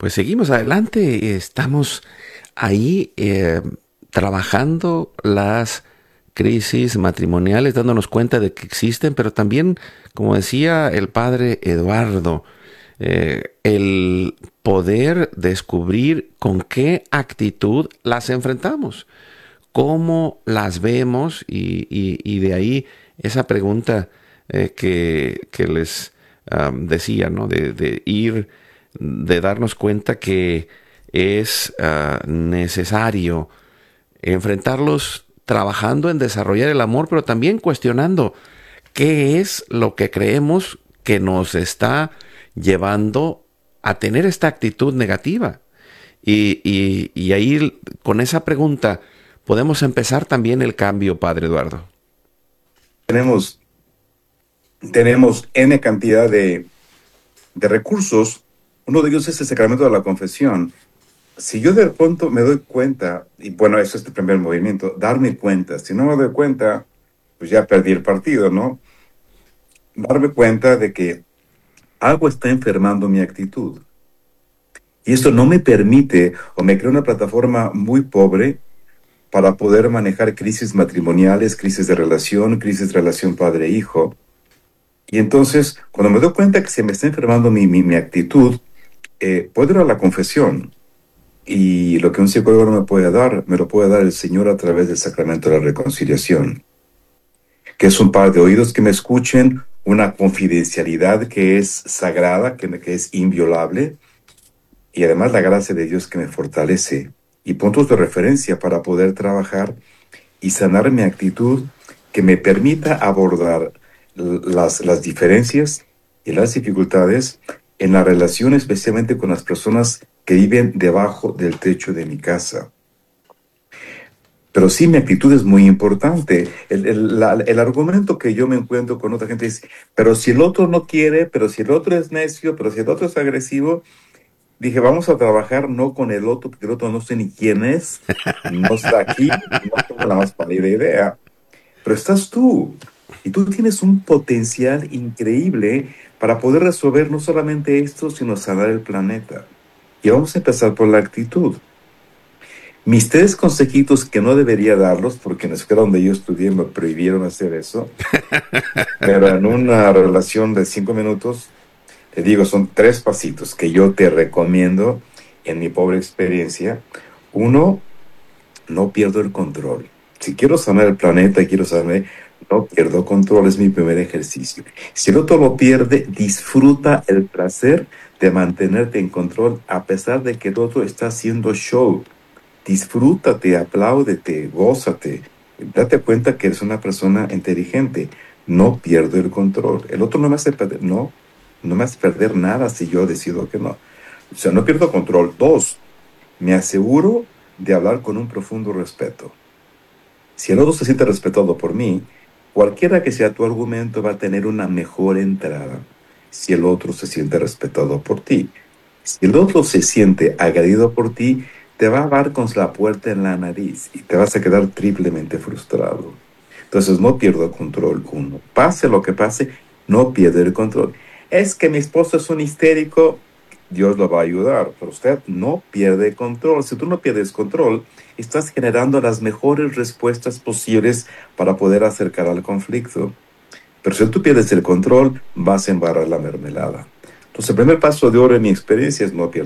Pues seguimos adelante, estamos ahí trabajando las crisis matrimoniales, dándonos cuenta de que existen, pero también, como decía el padre Eduardo, el poder descubrir con qué actitud las enfrentamos, cómo las vemos y de ahí esa pregunta que les decía, ¿no? De ir, de darnos cuenta que es necesario enfrentarlos trabajando en desarrollar el amor, pero también cuestionando qué es lo que creemos que nos está llevando a tener esta actitud negativa. Y ahí, con esa pregunta, podemos empezar también el cambio, Padre Eduardo. Tenemos, tenemos N cantidad de recursos. Uno de ellos es el sacramento de la confesión. Si yo de pronto me doy cuenta, y bueno, eso es el primer movimiento, darme cuenta. Si no me doy cuenta, pues ya perdí el partido, ¿no? Darme cuenta de que algo está enfermando mi actitud. Y esto no me permite o me crea una plataforma muy pobre para poder manejar crisis matrimoniales, crisis de relación padre-hijo. Y entonces, cuando me doy cuenta que se me está enfermando mi actitud, puedo ir a la confesión. Y lo que un psicólogo no me puede dar, me lo puede dar el Señor a través del sacramento de la reconciliación, que es un par de oídos que me escuchen, una confidencialidad que es sagrada, que es inviolable, y además la gracia de Dios que me fortalece, y puntos de referencia para poder trabajar y sanar mi actitud que me permita abordar las diferencias y las dificultades en la relación, especialmente con las personas que viven debajo del techo de mi casa. Pero sí, mi actitud es muy importante. El argumento que yo me encuentro con otra gente es, pero si el otro no quiere, pero si el otro es necio, pero si el otro es agresivo, dije, vamos a trabajar no con el otro, porque el otro no sé ni quién es, no está aquí, no tengo la más pálida idea, pero estás tú. Y tú tienes un potencial increíble para poder resolver no solamente esto, sino sanar el planeta. Y vamos a empezar por la actitud. Mis tres consejitos que no debería darlos, porque en la escuela donde yo estudié me prohibieron hacer eso, pero en una relación de 5 minutos, te digo, son tres pasitos que yo te recomiendo en mi pobre experiencia. Uno, no pierdo el control. Si quiero sanar el planeta y quiero sanar, no pierdo control, es mi primer ejercicio. Si el otro lo pierde, disfruta el placer de mantenerte en control a pesar de que el otro está haciendo show. Disfrútate, apláudete, gózate. Date cuenta que eres una persona inteligente. No pierdo el control. El otro no me hace perder, no me hace perder nada si yo decido que no. O sea, no pierdo control. Dos, me aseguro de hablar con un profundo respeto. Si el otro se siente respetado por mí, cualquiera que sea tu argumento va a tener una mejor entrada. Si el otro se siente respetado por ti. Si el otro se siente agredido por ti, te va a dar con la puerta en la nariz y te vas a quedar triplemente frustrado. Entonces no pierdo control. Uno, pase lo que pase, no pierdo el control. Es que mi esposo es un histérico. Dios lo va a ayudar, pero usted no pierde control. Si tú no pierdes control, estás generando las mejores respuestas posibles para poder acercar al conflicto. Pero si tú pierdes el control, vas a embarrar la mermelada. Entonces, el primer paso de oro en mi experiencia es no pierder